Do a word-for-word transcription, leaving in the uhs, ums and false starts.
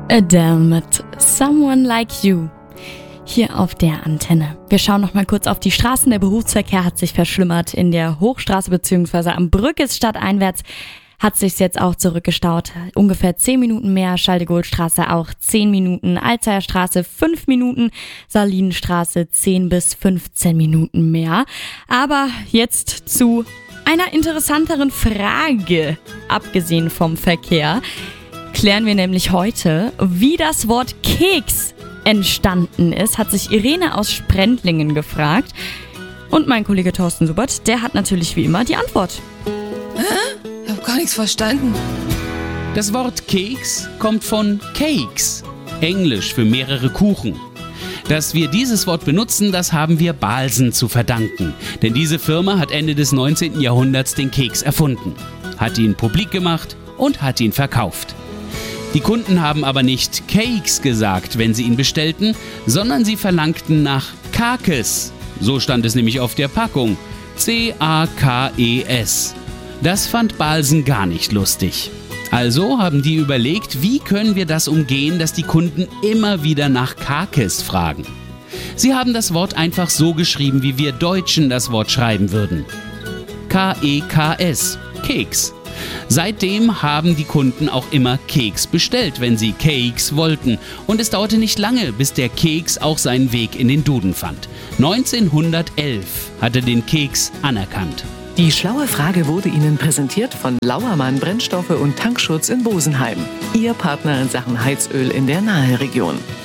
Adele mit Someone Like You hier auf der Antenne. Wir schauen noch mal kurz auf die Straßen. Der Berufsverkehr hat sich verschlimmert. In der Hochstraße bzw. am Brückes stadteinwärts hat sich jetzt auch zurückgestaut. Ungefähr zehn Minuten mehr. Schaldegoldstraße auch zehn Minuten. Alzheimer Straße fünf Minuten. Salinenstraße zehn bis fünfzehn Minuten mehr. Aber jetzt zu einer interessanteren Frage, abgesehen vom Verkehr. Klären wir nämlich heute, wie das Wort Keks entstanden ist, hat sich Irene aus Sprendlingen gefragt. Und mein Kollege Thorsten Subert, der hat natürlich wie immer die Antwort. Hä? Ich hab gar nichts verstanden. Das Wort Keks kommt von Cakes, Englisch für mehrere Kuchen. Dass wir dieses Wort benutzen, das haben wir Balsen zu verdanken. Denn diese Firma hat Ende des neunzehnten Jahrhunderts den Keks erfunden, hat ihn publik gemacht und hat ihn verkauft. Die Kunden haben aber nicht Cakes gesagt, wenn sie ihn bestellten, sondern sie verlangten nach Kakes. So stand es nämlich auf der Packung. C A K E S. Das fand Balsen gar nicht lustig. Also haben die überlegt, wie können wir das umgehen, dass die Kunden immer wieder nach Kakes fragen. Sie haben das Wort einfach so geschrieben, wie wir Deutschen das Wort schreiben würden. K E K S. Keks. Seitdem haben die Kunden auch immer Keks bestellt, wenn sie Cakes wollten. Und es dauerte nicht lange, bis der Keks auch seinen Weg in den Duden fand. neunzehnhundertelf hat er den Keks anerkannt. Die schlaue Frage wurde Ihnen präsentiert von Lauermann Brennstoffe und Tankschutz in Bosenheim. Ihr Partner in Sachen Heizöl in der Naheregion.